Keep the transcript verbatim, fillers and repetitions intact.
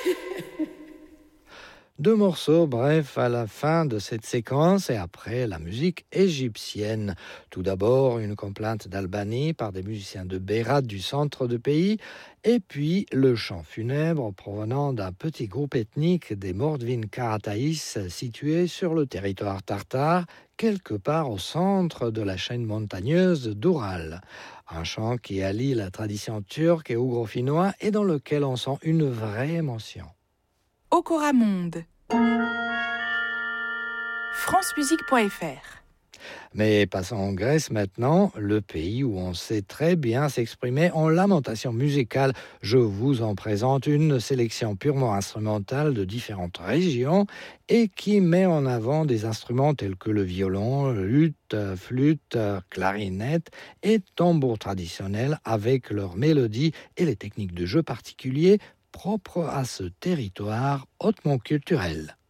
Deux morceaux, bref, à la fin de cette séquence et après la musique égyptienne. Tout d'abord, une complainte d'Albanie par des musiciens de Berat du centre du pays, et puis le chant funèbre provenant d'un petit groupe ethnique des Mordvin Karataïs situé sur le territoire tartare, quelque part au centre de la chaîne montagneuse d'Oural. Un chant qui allie la tradition turque et ougro-finnois et dans lequel on sent une vraie émotion. Okora Monde. francemusique point f r. Mais passons en Grèce maintenant, le pays où on sait très bien s'exprimer en lamentation musicale. Je vous en présente une sélection purement instrumentale de différentes régions et qui met en avant des instruments tels que le violon, luth, flûte, clarinette et tambour traditionnel avec leurs mélodies et les techniques de jeu particuliers propres à ce territoire hautement culturel.